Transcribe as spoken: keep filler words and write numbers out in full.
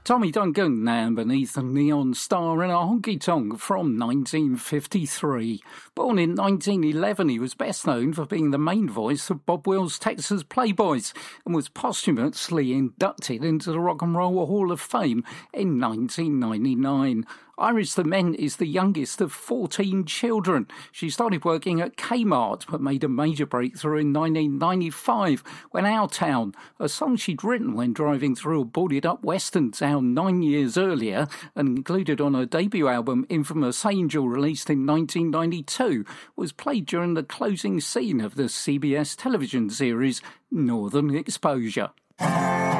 Tommy Duncan now beneath the neon star in a honky-tonk from nineteen fifty-three. Born in nineteen eleven, he was best known for being the main voice of Bob Wills' Texas Playboys and was posthumously inducted into the Rock and Roll Hall of Fame in nineteen ninety-nine. Iris the Ment is the youngest of fourteen children. She started working at Kmart but made a major breakthrough in nineteen ninety-five when Our Town, a song she'd written when driving through a boarded-up western town nine years earlier and included on her debut album Infamous Angel, released in nineteen ninety-two, was played during the closing scene of the C B S television series Northern Exposure.